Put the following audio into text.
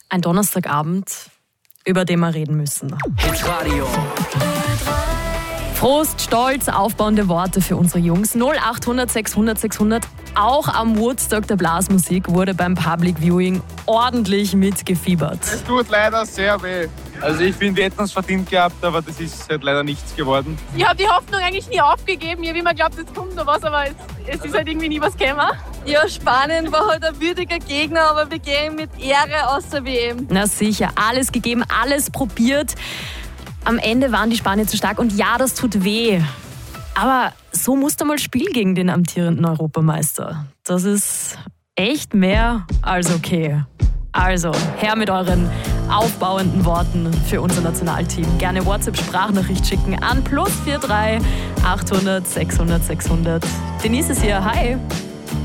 Ein Donnerstagabend, über den wir reden müssen. Hitradio. Prost, Stolz, aufbauende Worte für unsere Jungs. 0800 600 600. Auch am Woodstock der Blasmusik wurde beim Public Viewing ordentlich mitgefiebert. Es tut leider sehr weh. Also ich finde, wir hätten es verdient gehabt, aber das ist halt leider nichts geworden. Ich habe die Hoffnung eigentlich nie aufgegeben. Ich habe immer geglaubt, es kommt noch was, aber es ist halt irgendwie nie was gekommen. Ja, Spanien war halt ein würdiger Gegner, aber wir gehen mit Ehre aus der WM. Na sicher, alles gegeben, alles probiert. Am Ende waren die Spanier zu stark und ja, das tut weh. Aber so musst du mal spielen gegen den amtierenden Europameister. Das ist echt mehr als okay. Also, her mit euren aufbauenden Worten für unser Nationalteam. Gerne WhatsApp-Sprachnachricht schicken an +43 800 600 600. Denise ist hier, hi.